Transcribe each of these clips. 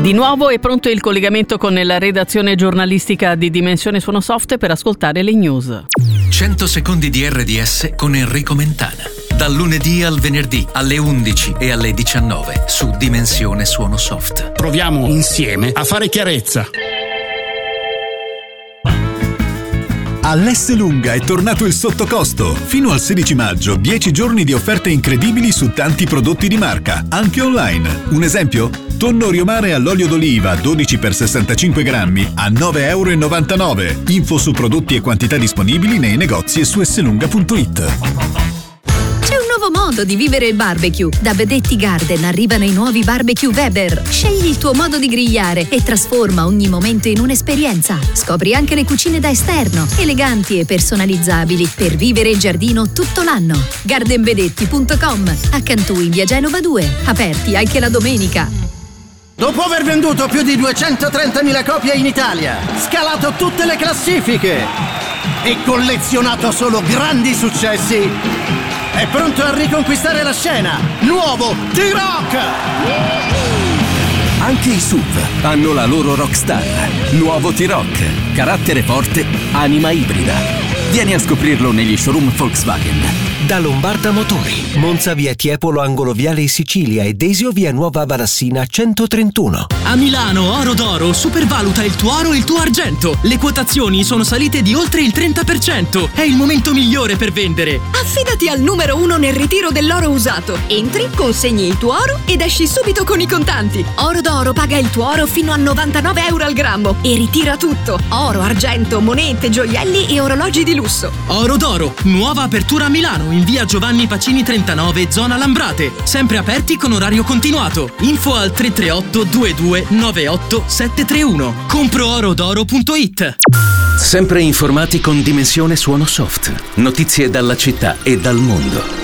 Di nuovo è pronto il collegamento con la redazione giornalistica di Dimensione Suono Soft per ascoltare le news. 100 secondi di RDS con Enrico Mentana. Dal lunedì al venerdì alle 11 e alle 19 su Dimensione Suono Soft. Proviamo insieme a fare chiarezza. All'Esselunga è tornato il sottocosto. Fino al 16 maggio, 10 giorni di offerte incredibili su tanti prodotti di marca, anche online. Un esempio? Tonno Riomare all'olio d'oliva 12 x 65 grammi a €9,99. Info su prodotti e quantità disponibili nei negozi e su esselunga.it. C'è un nuovo modo di vivere il barbecue. Da Bedetti Garden arrivano i nuovi barbecue Weber. Scegli il tuo modo di grigliare e trasforma ogni momento in un'esperienza. Scopri anche le cucine da esterno, eleganti e personalizzabili per vivere il giardino tutto l'anno. Gardenbedetti.com, a Cantù in via Genova 2, aperti anche la domenica. Dopo aver venduto più di 230.000 copie in Italia, scalato tutte le classifiche e collezionato solo grandi successi, è pronto a riconquistare la scena. Nuovo T-Rock! Anche i SUV hanno la loro rockstar. Nuovo T-Rock. Carattere forte, anima ibrida. Vieni a scoprirlo negli showroom Volkswagen. Da Lombarda Motori, Monza via Tiepolo angolo Viale Sicilia e Desio via Nuova Barassina 131. A Milano Oro d'Oro supervaluta il tuo oro e il tuo argento. Le quotazioni sono salite di oltre il 30%. È il momento migliore per vendere. Affidati al numero 1 nel ritiro dell'oro usato. Entri, consegni il tuo oro ed esci subito con i contanti. Oro d'Oro paga il tuo oro fino a €99 al grammo e ritira tutto. Oro, argento, monete, gioielli e orologi di lusso. Oro d'Oro, nuova apertura a Milano in via Giovanni Pacini 39, zona Lambrate. Sempre aperti con orario continuato. Info al 338 22 98 731. Compro-orodoro.it. Sempre informati con Dimensione Suono Soft. Notizie dalla città e dal mondo.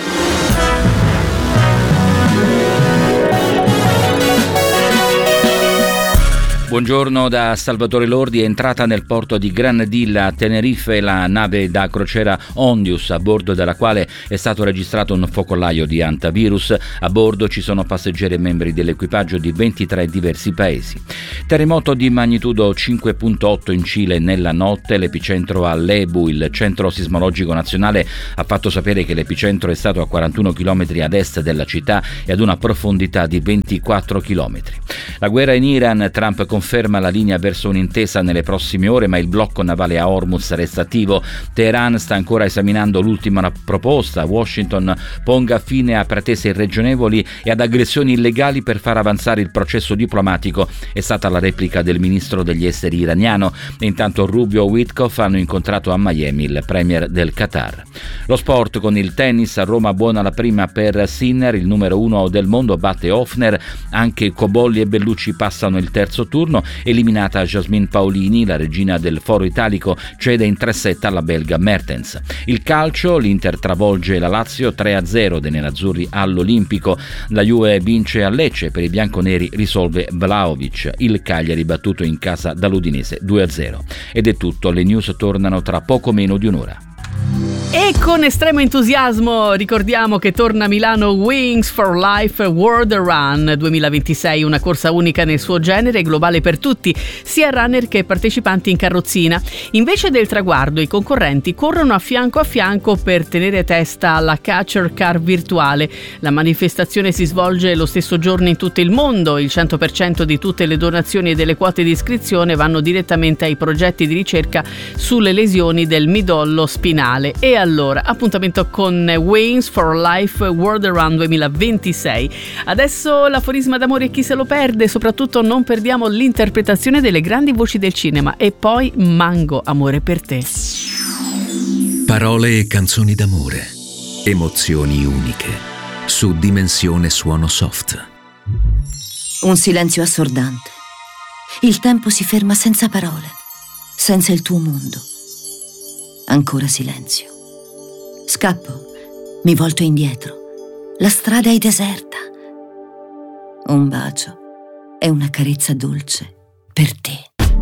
Buongiorno da Salvatore Lordi. È entrata nel porto di Granadilla a Tenerife la nave da crociera Ondius, a bordo della quale è stato registrato un focolaio di hantavirus. A bordo ci sono passeggeri e membri dell'equipaggio di 23 diversi paesi. Terremoto di magnitudo 5.8 in Cile nella notte, l'epicentro a Lebu. Il centro sismologico nazionale ha fatto sapere che l'epicentro è stato a 41 km ad est della città e ad una profondità di 24 km. La guerra in Iran, Trump conferma la linea verso un'intesa nelle prossime ore, ma il blocco navale a Hormuz resta attivo. Teheran sta ancora esaminando l'ultima proposta. Washington ponga fine a pretese irragionevoli e ad aggressioni illegali per far avanzare il processo diplomatico, è stata la replica del ministro degli esteri iraniano. E intanto Rubio e Witkoff hanno incontrato a Miami il premier del Qatar. Lo sport con il tennis. A Roma buona la prima per Sinner, il numero 1 del mondo batte Hofner. Anche Cobolli e Bellucci passano il terzo turno. Eliminata Jasmine Paolini, la regina del foro italico cede in 3-7 alla belga Mertens. Il calcio, l'Inter travolge la Lazio 3-0 dei nerazzurri all'Olimpico. La Juve vince a Lecce, per i bianconeri risolve Vlahovic. Il Cagliari battuto in casa dall'Udinese 2-0. Ed è tutto, le news tornano tra poco meno di un'ora. E con estremo entusiasmo ricordiamo che torna a Milano Wings for Life World Run 2026, una corsa unica nel suo genere, globale per tutti, sia runner che partecipanti in carrozzina. Invece del traguardo, i concorrenti corrono a fianco per tenere testa alla Catcher Car virtuale. La manifestazione si svolge lo stesso giorno in tutto il mondo. Il 100% di tutte le donazioni e delle quote di iscrizione vanno direttamente ai progetti di ricerca sulle lesioni del midollo spinale. E allora, appuntamento con Wings for Life World Run 2026. Adesso l'aforisma d'amore e chi se lo perde, soprattutto non perdiamo l'interpretazione delle grandi voci del cinema. E poi Mango, amore per te. Parole e canzoni d'amore, emozioni uniche, su Dimensione Suono Soft. Un silenzio assordante. Il tempo si ferma senza parole, senza il tuo mondo. Ancora silenzio. Scappo, mi volto indietro. La strada è deserta. Un bacio e una carezza dolce per te.